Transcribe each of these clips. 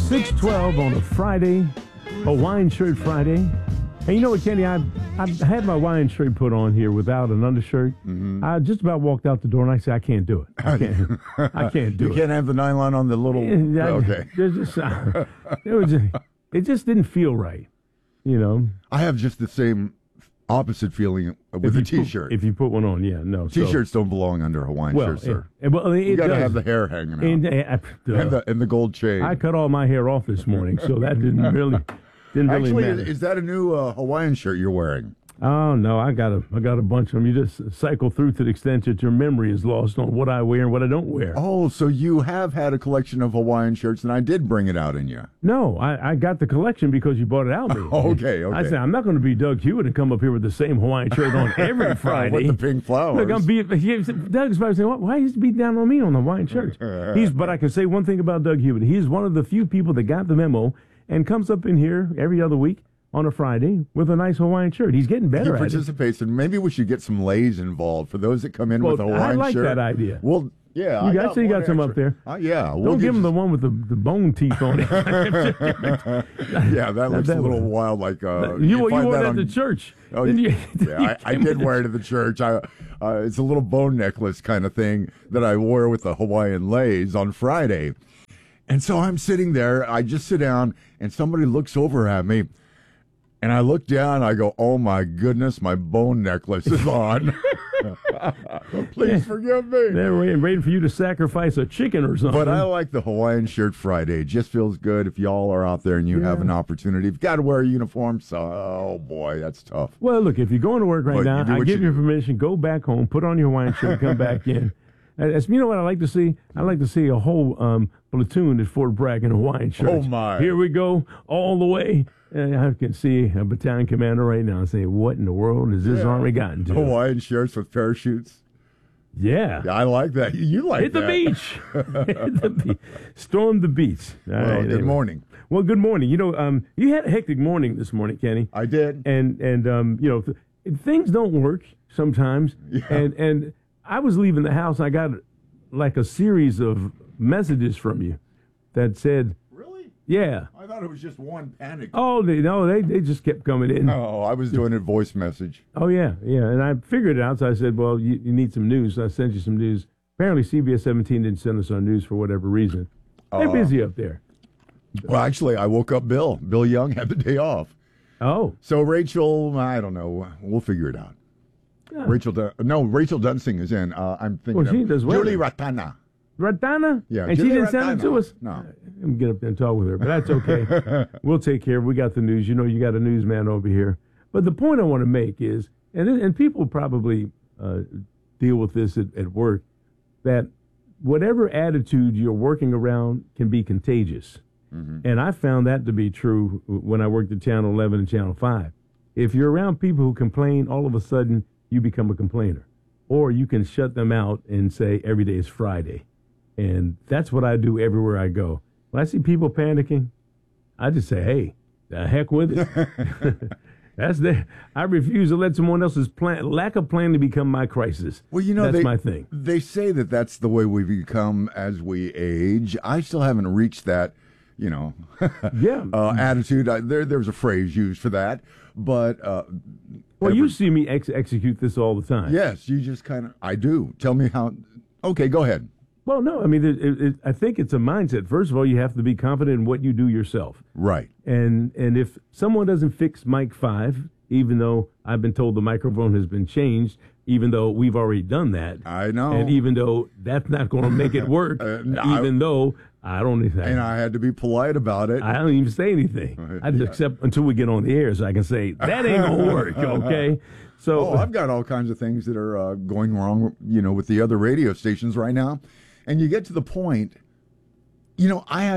6:12 on a Friday, Hawaiian Shirt Friday. And you know what, Kenny? I had my Hawaiian shirt put on here without an undershirt. Mm-hmm. I just about walked out the door, and I said, I can't do it. I can't do it. You can't have the nylon on the little... Okay. It just didn't feel right, you know? I have just the same opposite feeling with a T-shirt. If you put one on, yeah, no. T-shirts don't belong under Hawaiian shirts, sir. You got to have the hair hanging out. And the gold chain. I cut all my hair off this morning, so that didn't really matter. Is that a new Hawaiian shirt you're wearing? Oh, no, I got a bunch of them. You just cycle through to the extent that your memory is lost on what I wear and what I don't wear. Oh, so you have had a collection of Hawaiian shirts, and I did bring it out in you. No, I got the collection because you bought it out me. Okay. I said, I'm not going to be Doug Hewitt and come up here with the same Hawaiian shirt on every Friday. With the pink flowers. Look, Doug's probably saying, why is he beating down on me on the Hawaiian shirts? But I can say one thing about Doug Hewitt. He's one of the few people that got the memo and comes up in here every other week on a Friday with a nice Hawaiian shirt. He's getting better at it. He participates, and maybe we should get some Lays involved for those that come in with a Hawaiian shirt. I like that idea. Well, yeah. You got some up there. Yeah. Don't give him the one with the bone teeth on it. Yeah, that looks a little wild. Like you wore that at the church. Oh, I did wear it at the church. It's a little bone necklace kind of thing that I wore with the Hawaiian Lays on Friday. And so I'm sitting there. I just sit down, and somebody looks over at me. And I look down, I go, oh, my goodness, my bone necklace is on. Please forgive me. They're waiting for you to sacrifice a chicken or something. But I like the Hawaiian Shirt Friday. It just feels good if y'all are out there and you have an opportunity. You've got to wear a uniform, so, oh, boy, that's tough. Well, look, if you're going to work right now, I give you permission, go back home, put on your Hawaiian shirt, come back in. You know what I like to see? I like to see a whole platoon at Fort Bragg in a Hawaiian shirt. Oh, my. Here we go, all the way. And I can see a battalion commander right now saying, what in the world has this army gotten to? Hawaiian shirts with parachutes. Yeah. I like that. You like that. Hit the beach. Storm the beach. Good morning. Well, good morning. You know, you had a hectic morning this morning, Kenny. I did. And you know, things don't work sometimes. Yeah. And I was leaving the house. I got like a series of messages from you that said, yeah. I thought it was just one panic. Oh, they just kept coming in. Oh, I was doing a voice message. Oh, yeah. And I figured it out, so I said, well, you need some news. So I sent you some news. Apparently, CBS 17 didn't send us our news for whatever reason. They're busy up there. Well, actually, I woke up Bill. Bill Young had the day off. Oh. So Rachel, I don't know. We'll figure it out. Yeah. Rachel Dunsing is in. I'm thinking she does well. Julie Ratana. Ratana? Yeah. And Julie she didn't Ratana. send it to us? No. I'm going to get up there and talk with her, but that's okay. We'll take care of it. We got the news. You know, you got a newsman over here. But the point I want to make is, and people probably deal with this at work, that whatever attitude you're working around can be contagious. Mm-hmm. And I found that to be true when I worked at Channel 11 and Channel 5. If you're around people who complain, all of a sudden you become a complainer. Or you can shut them out and say, every day is Friday. And that's what I do everywhere I go. When I see people panicking, I just say, hey, the heck with it. I refuse to let someone else's lack of planning become my crisis. Well, you know, that's my thing. They say that that's the way we become as we age. I still haven't reached that, attitude. There's a phrase used for that. But well, you see me execute this all the time. Yes, you just kind of. I do. Tell me how. Okay, go ahead. Well, no, I mean, I think it's a mindset. First of all, you have to be confident in what you do yourself. Right. And if someone doesn't fix Mic 5, even though I've been told the microphone has been changed, even though we've already done that. I know. And even though that's not going to make it work, though I don't. And I had to be polite about it. I don't even say anything. I just accept until we get on the air so I can say, that ain't going to work, okay? So I've got all kinds of things that are going wrong, with the other radio stations right now. And you get to the point, I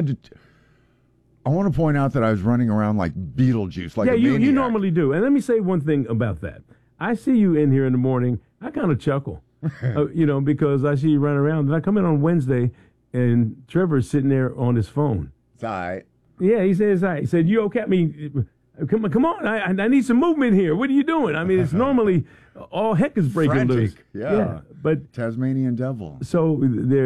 want to point out that I was running around like Beetlejuice, like a maniac. You normally do. And let me say one thing about that. I see you in here in the morning, I kind of chuckle, because I see you running around. And I come in on Wednesday, and Trevor's sitting there on his phone. It's all right. Yeah, he says, it's all right. He said, you okay? I mean, Come on! I need some movement here. What are you doing? I mean, it's normally all heck is breaking Frantic. loose. Yeah, but Tasmanian devil. so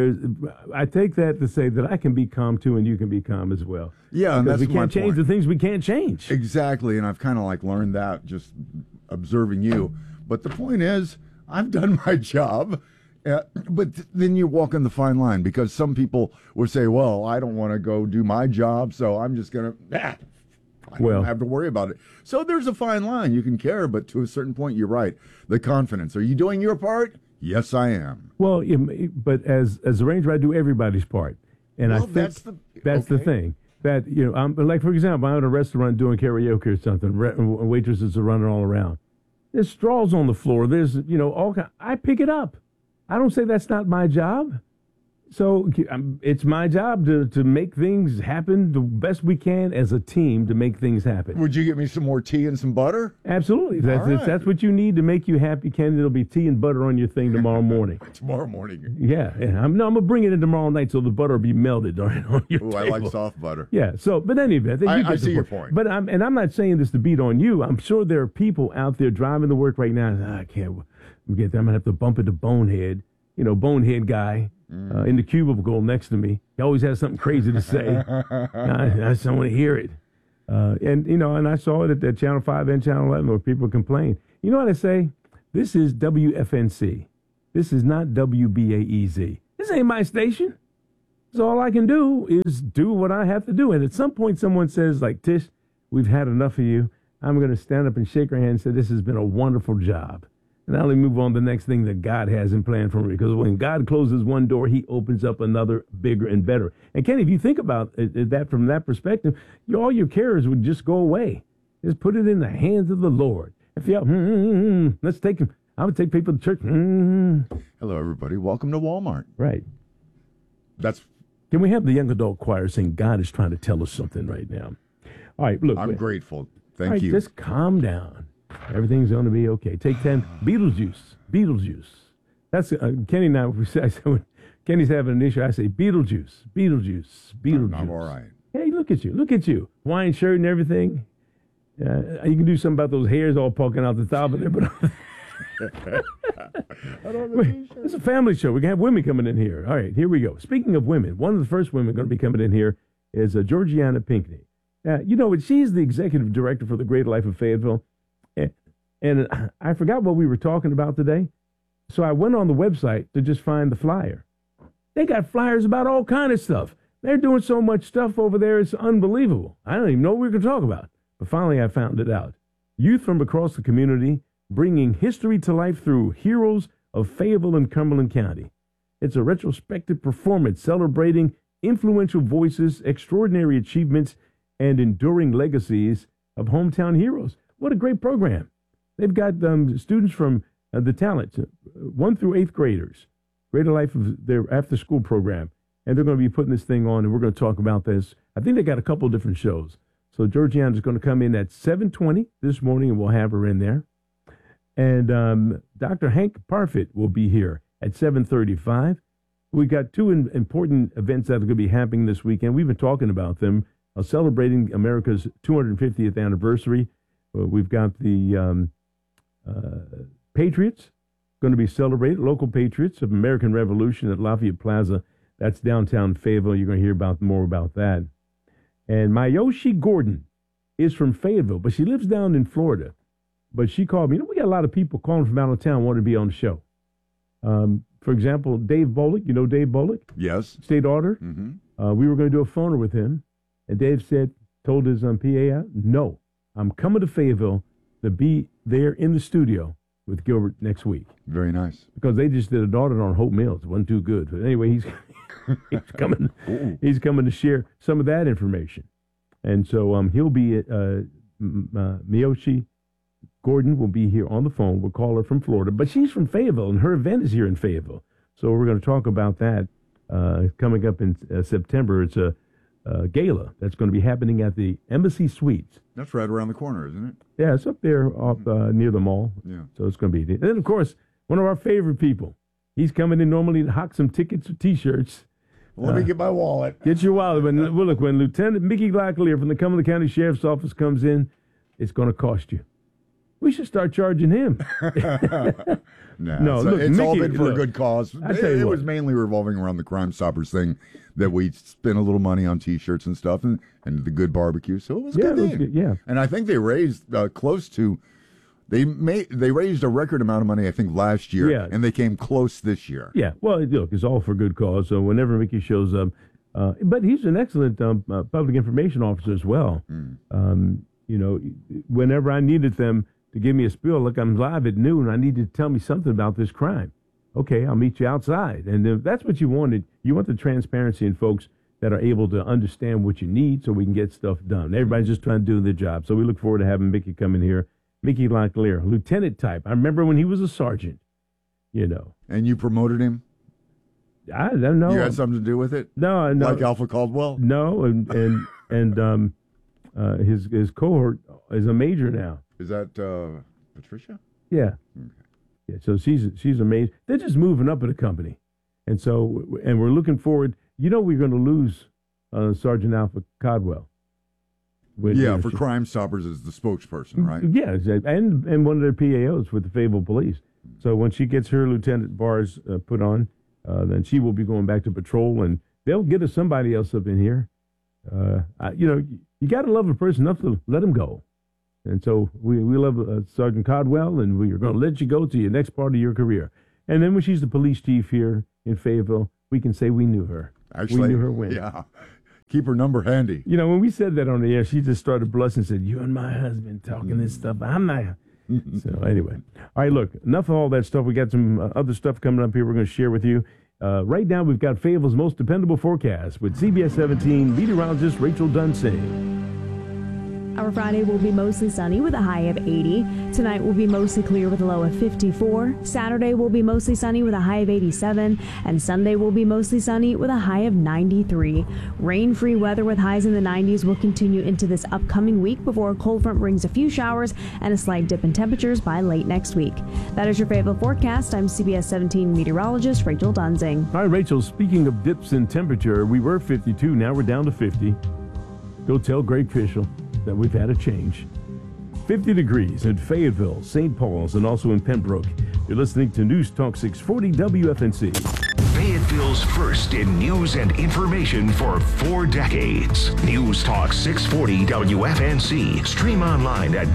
I take that to say that I can be calm too, and you can be calm as well. Yeah, and because that's we can't my change point. the things we can't change. Exactly, and I've kind of like learned that just observing you. But the point is, I've done my job. But then you're walking the fine line, because some people will say, well, I don't want to go do my job, so I'm just going to, I don't have to worry about it. So there's a fine line. You can care, but to a certain point, you're right. The confidence. Are you doing your part? Yes, I am. Well, but as a ranger, I do everybody's part. And I think that's the thing. That, I'm, like, for example, I'm at a restaurant doing karaoke or something. Waitresses are running all around. There's straws on the floor. There's, all kind. I pick it up. I don't say that's not my job. So it's my job to make things happen the best we can as a team to make things happen. Would you get me some more tea and some butter? Absolutely. If that's what you need to make you happy, Ken, it'll be tea and butter on your thing tomorrow morning. Tomorrow morning. Yeah. I'm going to bring it in tomorrow night so the butter will be melted on your table. I like soft butter. Yeah. So, but in any event, I see your point. But I'm not saying this to beat on you. I'm sure there are people out there driving to work right now. I can't get there. I'm going to have to bump into Bonehead. Bonehead guy in the cubicle next to me. He always has something crazy to say. I just don't want to hear it. And I saw it at Channel 5 and Channel 11 where people complain. You know what I say? This is WFNC. This is not WBAEZ. This ain't my station. So all I can do is do what I have to do. And at some point someone says, like, Tish, we've had enough of you. I'm going to stand up and shake her hand and say, this has been a wonderful job. And I'll move on to the next thing that God has in plan for me. Because when God closes one door, he opens up another bigger and better. And Kenny, if you think about that from that perspective, all your cares would just go away. Just put it in the hands of the Lord. If you let's take him. I would take people to church. Hello, everybody. Welcome to Walmart. Right. Can we have the young adult choir saying God is trying to tell us something right now? All right, look. I'm grateful. Thank right, you. Just calm down. Everything's going to be okay. Take 10. Beetlejuice. That's Kenny and I say when Kenny's having an issue, I say Beetlejuice. I'm all right. Hey, look at you. Hawaiian shirt and everything. You can do something about those hairs all poking out the top of there. But it's a family show. We can have women coming in here. All right, here we go. Speaking of women, one of the first women going to be coming in here is Georgiana Pinckney. She's the executive director for the Greater Life of Fayetteville. And I forgot what we were talking about today. So I went on the website to just find the flyer. They got flyers about all kind of stuff. They're doing so much stuff over there, it's unbelievable. I don't even know what we were going to talk about. But finally I found it out. Youth from across the community bringing history to life through heroes of Fayetteville and Cumberland County. It's a retrospective performance celebrating influential voices, extraordinary achievements, and enduring legacies of hometown heroes. What a great program. They've got students from the talent, 1 through 8th graders, Greater Life of their after-school program, and they're going to be putting this thing on, and we're going to talk about this. I think they got a couple of different shows. So Georgiana's going to come in at 7:20 this morning, and we'll have her in there. And Dr. Hank Parfit will be here at 7:35. We've got 2 important events that are going to be happening this weekend. We've been talking about them, celebrating America's 250th anniversary. We've got the Patriots going to be celebrated, local Patriots of American Revolution at Lafayette Plaza. That's downtown Fayetteville. You're going to hear more about that. And Miyoshi Gordon is from Fayetteville, but she lives down in Florida. But she called me. We got a lot of people calling from out of town wanting to be on the show. For example, Dave Bullock. You know Dave Bullock? Yes. State auditor. Mm-hmm. We were going to do a phoner with him. And Dave told his PA, no, I'm coming to Fayetteville to be there in the studio with Gilbert next week. Very nice. Because they just did an audit on Hope Mills. It wasn't too good. But anyway, he's coming. He's coming to share some of that information. And so he'll be at Miyoshi Gordon will be here on the phone. We'll call her from Florida. But she's from Fayetteville, and her event is here in Fayetteville. So we're going to talk about that coming up in September. It's a gala that's going to be happening at the Embassy Suites. That's right around the corner, isn't it? Yeah, it's up there off near the mall. Yeah. So it's going to be. And then, of course, one of our favorite people. He's coming in normally to hawk some tickets or T-shirts. Let me get my wallet. Get your wallet. When Lieutenant Mickey Locklear from the Cumberland County Sheriff's Office comes in, it's going to cost you. We should start charging him. No, look, it's Mickey, all been for look, a good cause. I tell you It what. was mainly revolving around the Crime Stoppers thing that we spent a little money on T-shirts and stuff and the good barbecue. So it was a good thing. Good, yeah. And I think they raised close to they raised a record amount of money I think last year, Yeah. and they came close this year. Yeah, well, look, it's all for good cause. So whenever Mickey shows up, but he's an excellent public information officer as well. You know, whenever I needed them to give me a spiel, look, I'm live at noon. I need to tell me something about this crime. Okay, I'll meet you outside. And that's what you wanted. You want the transparency in folks that are able to understand what you need so we can get stuff done. Everybody's just trying to do their job. So we look forward to having Mickey come in here. Mickey Locklear, lieutenant type. I remember when he was a sergeant, you know. And you promoted him? I don't know. You had something to do with it? No. Like Alpha Caldwell? No, and his cohort is a major now. Is that Patricia? Yeah. Okay. Yeah, so she's amazing. They're just moving up in the company. And so, and we're looking forward. You know, we're going to lose Sergeant Alpha Caldwell. For Crime Stoppers as the spokesperson, right? Yeah, and one of their PAOs with the Fayetteville Police. So when she gets her lieutenant bars put on, then she will be going back to patrol, and they'll get us somebody else up in here. You know, you got to love a person enough to let him go. And so we love Sergeant Caldwell, and we are going to let you go to your next part of your career. And then when she's the police chief here in Fayetteville, we can say we knew her. Actually, we knew her when. Yeah. Keep her number handy. You know, when we said that on the air, she just started blushing and said, "You and my husband talking this stuff. I'm not." So anyway. All right, look, enough of all that stuff. We got some other stuff coming up here we're going to share with you. Right now, we've got Fayetteville's most dependable forecast with CBS 17 meteorologist Rachel Dunsing. Our Friday will be mostly sunny with a high of 80. Tonight will be mostly clear with a low of 54. Saturday will be mostly sunny with a high of 87. And Sunday will be mostly sunny with a high of 93. Rain-free weather with highs in the 90s will continue into this upcoming week before a cold front brings a few showers and a slight dip in temperatures by late next week. That is your Fayetteville forecast. I'm CBS 17 meteorologist Rachel Dunsing. All right, Rachel, speaking of dips in temperature, we were 52, now we're down to 50. Go tell Greg Fishel that we've had a change. 50 degrees in Fayetteville, St. Paul's, and also in Pembroke. You're listening to News Talk 640 WFNC. Fayetteville's first in news and information for 4 decades. News Talk 640 WFNC. Stream online at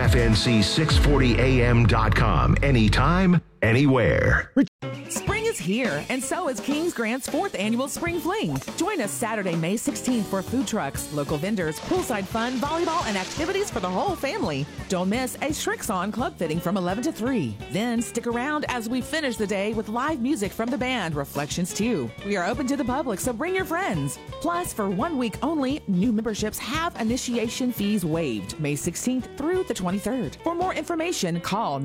WFNC640am.com. Anytime, anywhere. Spring is here, and so is Kings Grant's 4th annual Spring Fling. Join us Saturday, May 16th for food trucks, local vendors, poolside fun, volleyball, and activities for the whole family. Don't miss a Shrix-On club fitting from 11 to 3. Then stick around as we finish the day with live music from the band Reflections 2. We are open to the public, so bring your friends. Plus, for 1 week only, new memberships have initiation fees waived May 16th through the 23rd. For more information, call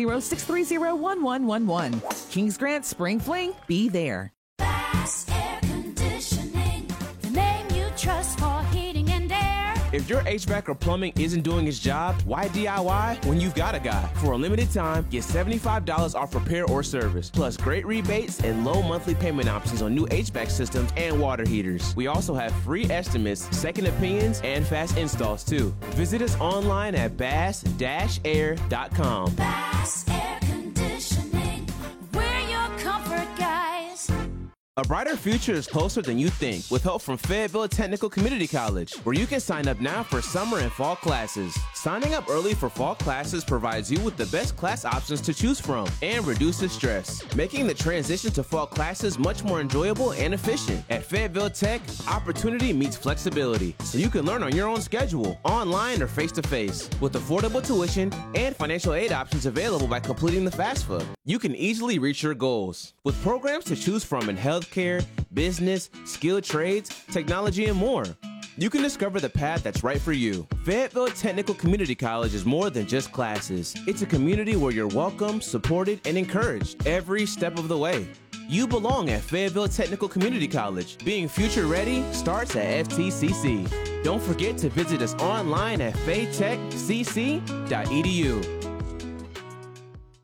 910-630-1111. Kings Grant Spring Fling, be there. Bass Air Conditioning, the name you trust for heating and air. If your HVAC or plumbing isn't doing its job, why DIY when you've got a guy? For a limited time, get $75 off repair or service, plus great rebates and low monthly payment options on new HVAC systems and water heaters. We also have free estimates, second opinions, and fast installs too. Visit us online at bass-air.com. Bass Air Conditioning, we're your comfort guys. A brighter future is closer than you think with help from Fayetteville Technical Community College, where you can sign up now for summer and fall classes. Signing up early for fall classes provides you with the best class options to choose from and reduces stress, making the transition to fall classes much more enjoyable and efficient. At Fayetteville Tech, opportunity meets flexibility, so you can learn on your own schedule, online or face-to-face, with affordable tuition and financial aid options available by completing the FAFSA. You can easily reach your goals. With programs to choose from in healthcare, business, skilled trades, technology, and more. You can discover the path that's right for you. Fayetteville Technical Community College is more than just classes. It's a community where you're welcome, supported, and encouraged every step of the way. You belong at Fayetteville Technical Community College. Being future ready starts at FTCC. Don't forget to visit us online at faytechcc.edu.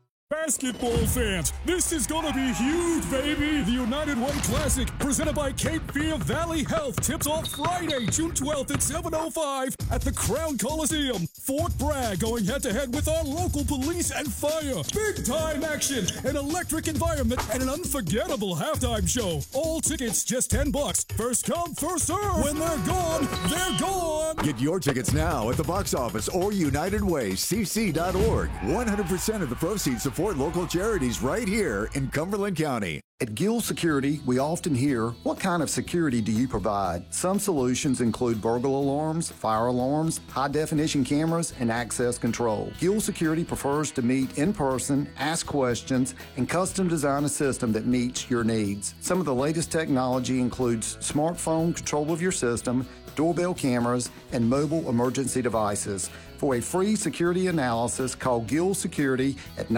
basketball fans, this is gonna be huge, baby! The United Way Classic, presented by Cape Fear Valley Health, tips off Friday, June 12th at 7:05 at the Crown Coliseum. Fort Bragg going head-to-head with our local police and fire. Big-time action, an electric environment, and an unforgettable halftime show. All tickets just $10. First come, first serve. When they're gone, they're gone. Get your tickets now at the box office or UnitedWayCC.org. 100% of the proceeds support local charities right here in Cumberland County. At Gill Security, we often hear, what kind of security do you provide? Some solutions include burglar alarms, fire alarms, high-definition cameras, and access control. Gill Security prefers to meet in person, ask questions, and custom design a system that meets your needs. Some of the latest technology includes smartphone control of your system, doorbell cameras, and mobile emergency devices. For a free security analysis, call Gill Security at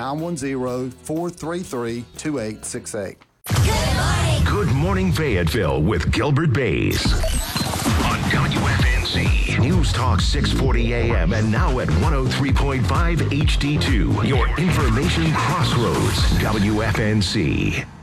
910-433-2868. Good morning, Fayetteville with Gilbert Bays. On WFNZ, News Talk 640 AM and now at 103.5 HD2. Your information crossroads, WFNZ.